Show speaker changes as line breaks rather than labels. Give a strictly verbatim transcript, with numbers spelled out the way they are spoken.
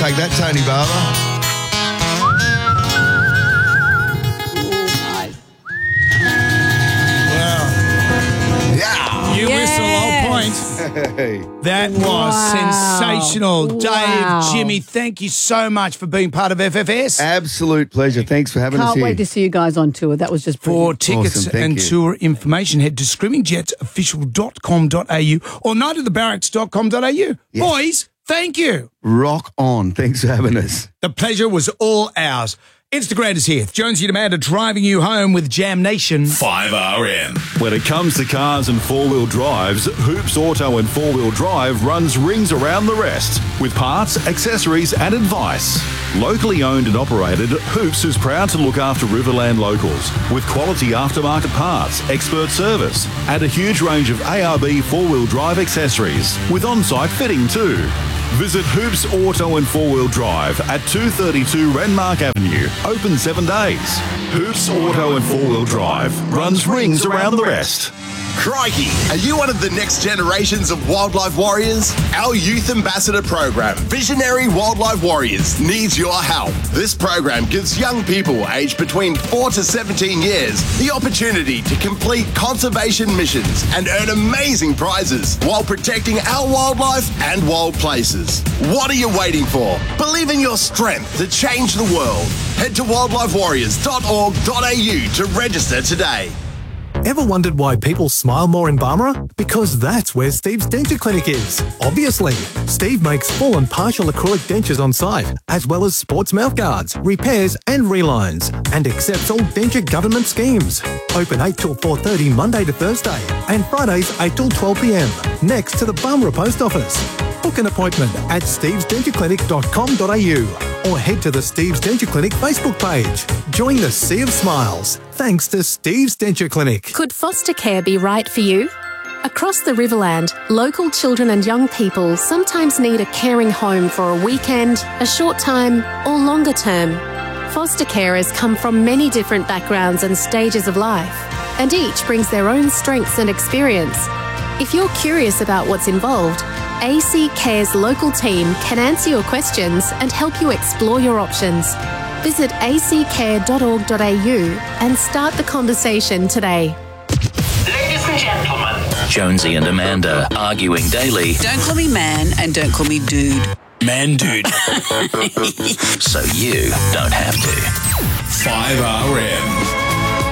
Take that, Tony Barber.
You
Yes.
whistle, all point.
Hey.
That was
Wow.
sensational.
Wow.
Dave, Jimmy, thank you so much for being part of F F S.
Absolute pleasure. Thanks for having us
Can't
here.
wait to see you guys on tour. That was just
For
brilliant.
tickets
Awesome, thank
and
you.
tour information, head to screaming jets official dot com dot a u or night of the barracks dot com dot a u.
Yes.
Boys, thank you.
Rock on. Thanks for having us.
The pleasure was all ours. Instagram is here. Jonesy and Amanda driving you home with Jam Nation.
five R M. When it comes to cars and four-wheel drives, Hoops Auto and Four Wheel Drive runs rings around the rest with parts, accessories and advice. Locally owned and operated, Hoops is proud to look after Riverland locals with quality aftermarket parts, expert service and a huge range of A R B four-wheel drive accessories with on-site fitting too. Visit Hoops Auto and Four Wheel Drive at two thirty-two Renmark Avenue, open seven days. Hoops Auto and Four Wheel Drive runs rings around the rest.
Crikey, are you one of the next generations of wildlife warriors? Our youth ambassador program, Visionary Wildlife Warriors, needs your help. This program gives young people aged between four to seventeen years the opportunity to complete conservation missions and earn amazing prizes while protecting our wildlife and wild places. What are you waiting for? Believe in your strength to change the world. Head to wildlife warriors dot org dot a u to register today.
Ever wondered why people smile more in Barmera? Because that's where Steve's Denture Clinic is. Obviously, Steve makes full and partial acrylic dentures on site, as well as sports mouthguards, repairs and relines, and accepts all denture government schemes. Open eight till four thirty Monday to Thursday, and Fridays eight till twelve p m, next to the Barmera Post Office. Book an appointment at steves denture clinic dot com dot a u or head to the Steve's Denture Clinic Facebook page. Join the Sea of Smiles, thanks to Steve's Denture Clinic.
Could foster care be right for you? Across the Riverland, local children and young people sometimes need a caring home for a weekend, a short time, or longer term. Foster carers come from many different backgrounds and stages of life, and each brings their own strengths and experience. If you're curious about what's involved, A C Care's local team can answer your questions and help you explore your options. Visit a c care dot org dot a u and start the conversation today.
Ladies and gentlemen,
Jonesy and Amanda arguing daily.
Don't call me man and don't call me dude.
Man, dude.
So you don't have to.
five R M.